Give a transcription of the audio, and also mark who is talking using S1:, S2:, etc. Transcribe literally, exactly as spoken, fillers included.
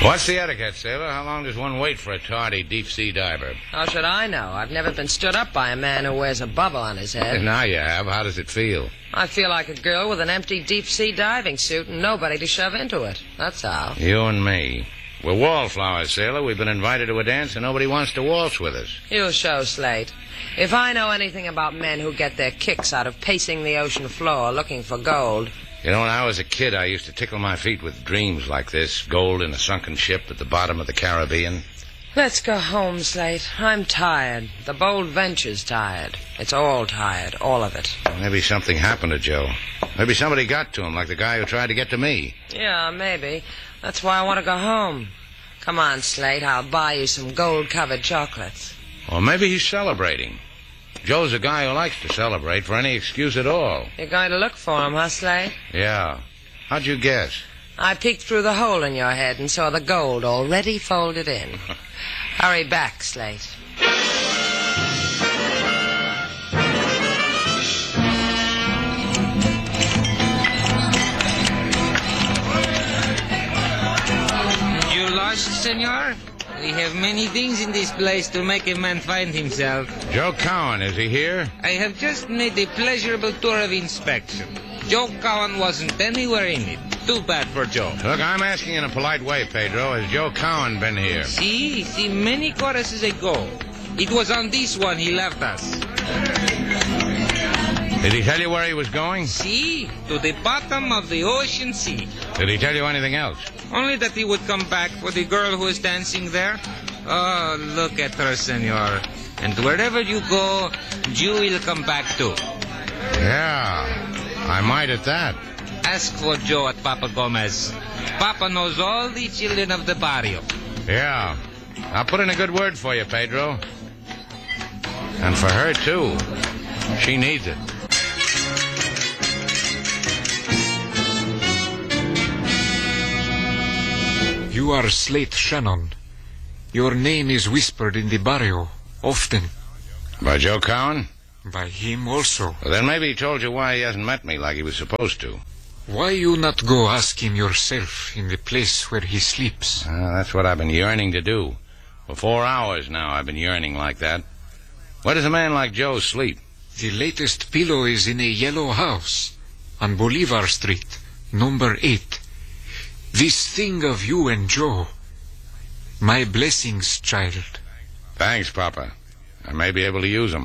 S1: What's the etiquette, sailor? How long does one wait for a tardy deep-sea diver?
S2: How should I know? I've never been stood up by a man who wears a bubble on his head.
S1: Now you have. How does it feel?
S2: I feel like a girl with an empty deep-sea diving suit and nobody to shove into it. That's how.
S1: You and me. We're wallflowers, sailor. We've been invited to a dance and nobody wants to waltz with us.
S2: You show, Slate. If I know anything about men who get their kicks out of pacing the ocean floor looking for gold...
S1: You know, when I was a kid, I used to tickle my feet with dreams like this. Gold in a sunken ship at the bottom of the Caribbean.
S2: Let's go home, Slate. I'm tired. The Bold Venture's tired. It's all tired, all of it.
S1: Maybe something happened to Joe. Maybe somebody got to him, like the guy who tried to get to me.
S2: Yeah, maybe. That's why I want to go home. Come on, Slate. I'll buy you some gold-covered chocolates.
S1: Or maybe he's celebrating. Joe's a guy who likes to celebrate for any excuse at all.
S2: You're going to look for him, huh, Slate?
S1: Yeah. How'd you guess?
S2: I peeked through the hole in your head and saw the gold already folded in. Hurry back, Slate.
S3: You lost, senor? We have many things in this place to make a man find himself.
S1: Joe Cowan, is he here?
S3: I have just made a pleasurable tour of inspection. Joe Cowan wasn't anywhere in it. Too bad for Joe.
S1: Look, I'm asking in a polite way, Pedro. Has Joe Cowan been here?
S3: See, see, many choruses ago. It was on this one he left us.
S1: Did he tell you where he was going?
S3: See, to the bottom of the ocean sea.
S1: Did he tell you anything else?
S3: Only that he would come back for the girl who is dancing there. Oh, look at her, senor. And wherever you go, you will come back too.
S1: Yeah, I might at that.
S3: Ask for Joe at Papa Gomez. Papa knows all the children of the barrio.
S1: Yeah, I'll put in a good word for you, Pedro. And for her, too. She needs it.
S4: You are Slate Shannon. Your name is whispered in the barrio, often.
S1: By Joe Cowan?
S4: By him also.
S1: Well, then maybe he told you why he hasn't met me like he was supposed to.
S4: Why you not go ask him yourself in the place where he sleeps?
S1: Uh, that's what I've been yearning to do. For four hours now I've been yearning like that. Where does a man like Joe sleep?
S4: The latest pillow is in a yellow house on Bolivar Street, number eight. This thing of you and Joe, my blessings, child.
S1: Thanks, Papa. I may be able to use them.